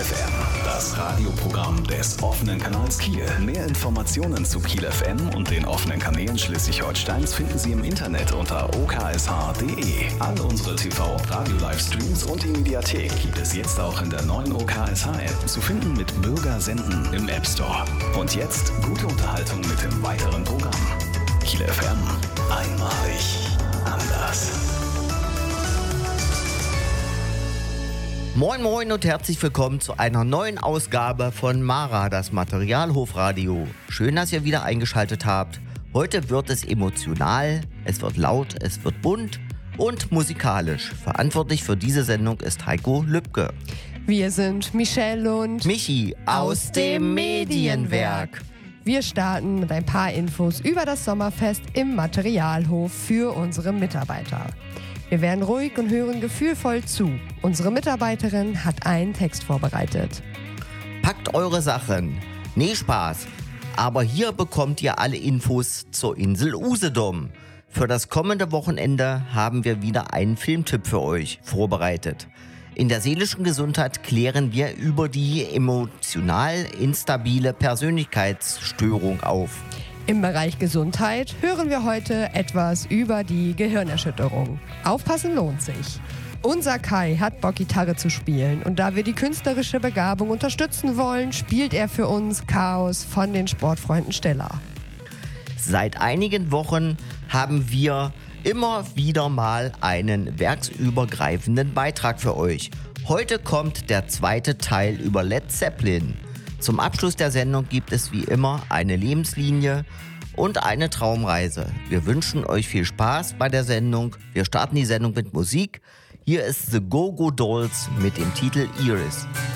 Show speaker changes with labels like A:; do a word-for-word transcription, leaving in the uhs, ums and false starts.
A: F M, das Radioprogramm des offenen Kanals Kiel. Mehr Informationen zu Kiel F M und den offenen Kanälen Schleswig-Holsteins finden Sie im Internet unter o k s h punkt d e. All unsere T V- und Radio-Livestreams und die Mediathek gibt es jetzt auch in der neuen O K S H-App, zu finden mit Bürger senden im App Store. Und jetzt gute Unterhaltung mit dem weiteren Programm. Kiel F M, einmalig anders.
B: Moin Moin und herzlich willkommen zu einer neuen Ausgabe von Mara, das Materialhofradio. Schön, dass ihr wieder eingeschaltet habt. Heute wird es emotional, es wird laut, es wird bunt und musikalisch. Verantwortlich für diese Sendung ist Heiko Lübke.
C: Wir sind Michelle und
B: Michi aus dem Medienwerk.
C: Wir starten mit ein paar Infos über das Sommerfest im Materialhof für unsere Mitarbeiter. Wir werden ruhig und hören gefühlvoll zu. Unsere Mitarbeiterin hat einen Text vorbereitet.
B: Packt eure Sachen. Nee, Spaß. Aber hier bekommt ihr alle Infos zur Insel Usedom. Für das kommende Wochenende haben wir wieder einen Filmtipp für euch vorbereitet. In der seelischen Gesundheit klären wir über die emotional instabile Persönlichkeitsstörung auf.
C: Im Bereich Gesundheit hören wir heute etwas über die Gehirnerschütterung. Aufpassen lohnt sich. Unser Kai hat Bock, Gitarre zu spielen, und da wir die künstlerische Begabung unterstützen wollen, spielt er für uns Chaos von den Sportfreunden Stella.
B: Seit einigen Wochen haben wir immer wieder mal einen werksübergreifenden Beitrag für euch. Heute kommt der zweite Teil über Led Zeppelin. Zum Abschluss der Sendung gibt es wie immer eine Lebenslinie und eine Traumreise. Wir wünschen euch viel Spaß bei der Sendung. Wir starten die Sendung mit Musik. Hier ist The Go-Go Dolls mit dem Titel Iris.